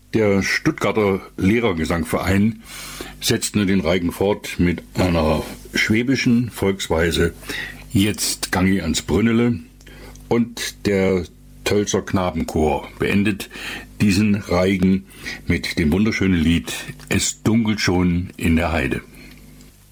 Der Stuttgarter Lehrergesangverein setzt nun den Reigen fort mit einer schwäbischen Volksweise Jetzt gang ich ans Brünnele, und der Tölzer Knabenchor beendet diesen Reigen mit dem wunderschönen Lied Es dunkelt schon in der Heide.